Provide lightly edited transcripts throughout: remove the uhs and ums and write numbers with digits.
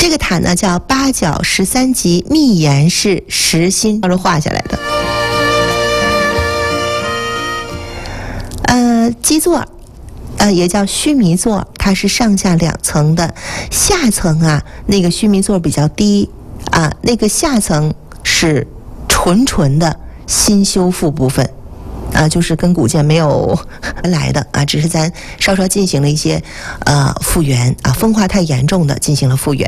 这个塔呢叫八角13级密檐式实心画下来的。基座也叫须弥座，它是上下2层的，下层啊那个须弥座比较低啊，那个下层是纯的新修复部分啊，就是跟古建没有来的啊，只是咱稍稍进行了一些复原啊，风化太严重的进行了复原。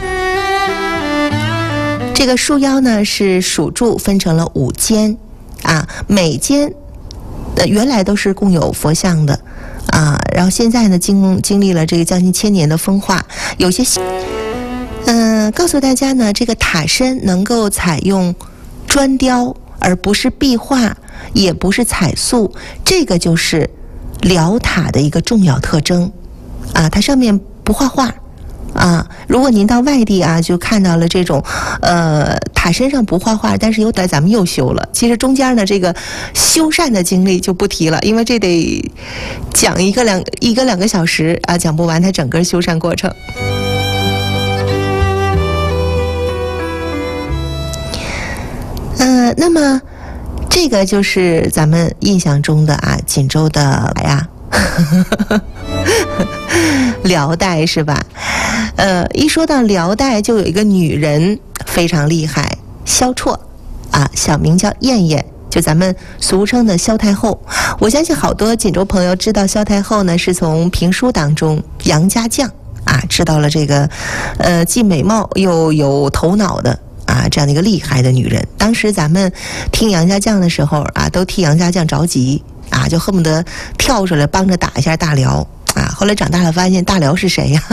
这个树腰呢是属柱分成了5间啊，每间原来都是共有佛像的啊，然后现在呢经历了这个将近1000年的风化，有些告诉大家呢，这个塔身能够采用砖雕，而不是壁画，也不是彩塑，这个就是辽塔的一个重要特征啊，它上面不画画啊。如果您到外地啊，就看到了这种塔身上不画画，但是咱们又修了。其实中间呢，这个修缮的经历就不提了，因为这得讲一个两个小时啊，讲不完它整个修缮过程。那么这个就是咱们印象中的啊，锦州的辽代是吧？一说到辽代，就有一个女人非常厉害，萧绰啊，小名叫燕燕，就咱们俗称的萧太后。我相信好多锦州朋友知道萧太后呢，是从评书当中杨家将啊，知道了这个既美貌又有头脑的啊，这样的一个厉害的女人。当时咱们听杨家将的时候啊，都替杨家将着急啊，就恨不得跳出来帮着打一下大辽啊。后来长大了发现大辽是谁呀？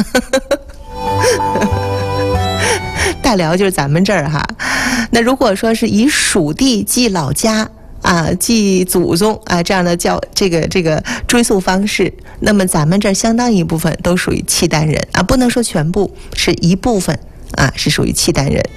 大辽就是咱们这儿哈。那如果说是以属地记老家啊、记祖宗啊这样的叫这个追溯方式，那么咱们这儿相当一部分都属于契丹人啊，不能说全部，是一部分啊是属于契丹人。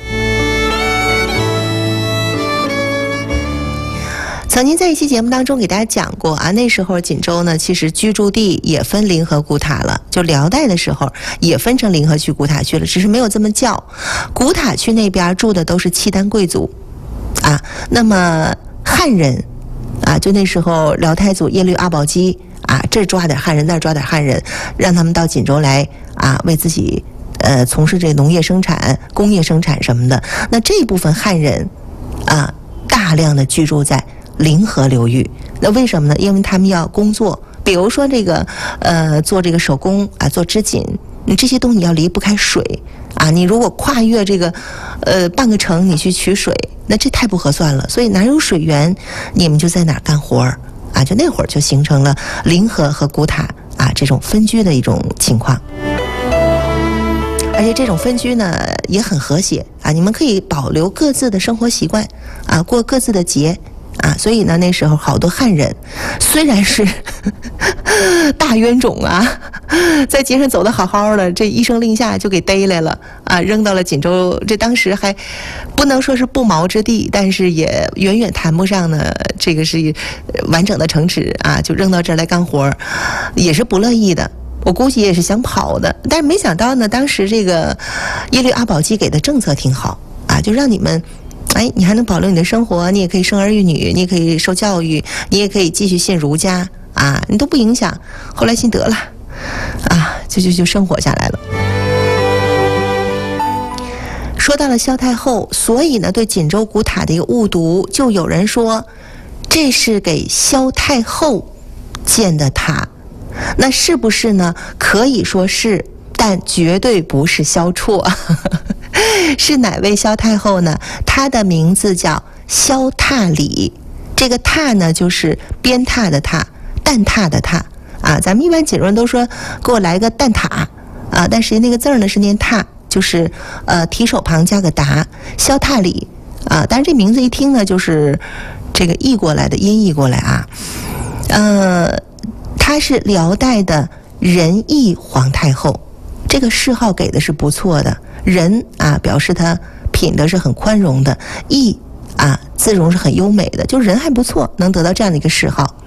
曾经在一期节目当中给大家讲过啊，那时候锦州呢，其实居住地也分临河古塔了，就辽代的时候也分成临河区古塔区了，只是没有这么叫。古塔区那边住的都是契丹贵族啊，那么汉人啊，就那时候辽太祖耶律阿保机啊，这抓点汉人，那抓点汉人，让他们到锦州来啊，为自己从事这农业生产、工业生产什么的。那这部分汉人啊，大量的居住在临河流域。那为什么呢？因为他们要工作，比如说这个做这个手工啊，做织锦，你这些东西要离不开水啊。你如果跨越这个半个城你去取水，那这太不合算了。所以哪有水源，你们就在哪儿干活啊。就那会儿就形成了临河和古塔啊这种分居的一种情况。而且这种分居呢也很和谐啊，你们可以保留各自的生活习惯啊，过各自的节啊。所以呢，那时候好多汉人虽然是大冤种啊，在街上走得好好的，这一声令下就给逮来了啊，扔到了锦州。这当时还不能说是不毛之地，但是也远远谈不上呢这个是完整的城池啊，就扔到这儿来干活，也是不乐意的。我估计也是想跑的，但是没想到呢，当时这个耶律阿保机给的政策挺好啊，就让你们你还能保留你的生活，你也可以生儿育女，你也可以受教育，你也可以继续信儒家啊，你都不影响。后来信得了啊，就生活下来了。说到了萧太后，所以呢，对锦州古塔的一个误读，就有人说这是给萧太后建的塔。那是不是呢？可以说是，但绝对不是萧绰。是哪位萧太后呢？她的名字叫萧踏里。这个踏呢，就是鞭挞的踏，蛋挞的挞啊。咱们一般锦州人都说给我来个蛋挞啊，但实际那个字儿呢是念踏，就是提手旁加个达，萧踏里啊。但是这名字一听呢，就是这个译过来的，音译过来啊。她是辽代的仁义皇太后，这个谥号给的是不错的。仁啊，表示她品德是很宽容的；义啊，姿容是很优美的，就人还不错，能得到这样的一个谥号。